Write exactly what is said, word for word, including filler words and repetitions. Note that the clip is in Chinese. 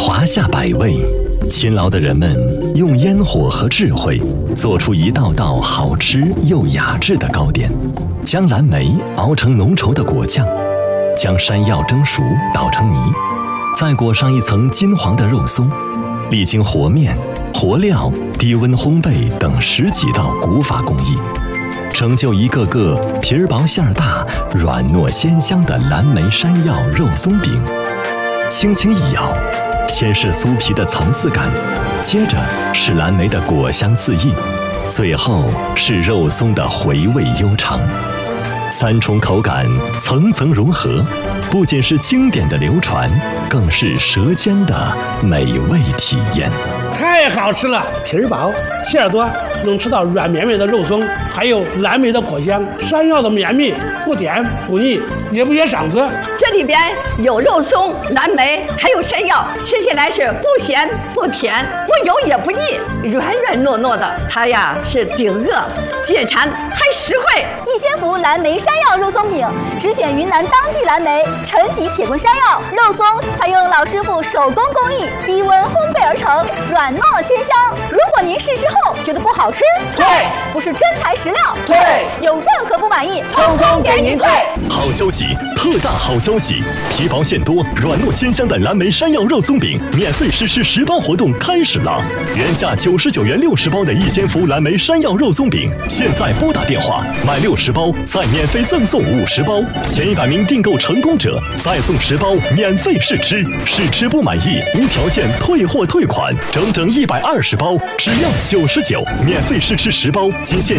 华夏百味，勤劳的人们用烟火和智慧做出一道道好吃又雅致的糕点，将蓝莓熬成浓稠的果酱，将山药蒸熟捣成泥，再裹上一层金黄的肉松，历经和面、和料、低温烘焙等十几道古法工艺，成就一个个皮儿薄馅儿大、软糯鲜香的蓝莓山药肉松饼。轻轻一咬，先是酥皮的层次感，接着是蓝莓的果香四溢，最后是肉松的回味悠长。三重口感层层融合，不仅是经典的流传，更是舌尖的美味体验。 太好吃了，皮儿薄，馅儿多，能吃到软绵绵的肉松，还有蓝莓的果香，山药的绵密，不甜不腻，也不噎嗓子。 这里边有肉松、蓝莓，还有山药，吃起来是不咸不甜，不油也不腻，软软糯糯的。它呀是顶饿解馋还实惠。 逸仙福蓝莓山药肉松饼，只选云南当季蓝莓、陈吉铁棍山药肉松，采用老师傅手工工艺，低温烘焙而成，软糯鲜香。如果您试吃后觉得不好吃， 退； 不是真材实料， 退； 有任何不满意， 通通给您退。 好消息，特大好消息！皮薄馅多、软糯鲜香的蓝莓山药肉松饼免费试吃十包活动开始了！原价九十九元六十包的逸仙福蓝莓山药肉松饼，现在拨打电话买六十包，再免费赠送五十包，前一百名订购成功者再送十包免费试吃，试吃不满意无条件退货退款，整整一百二十包，只要九十九，免费试吃十包，仅限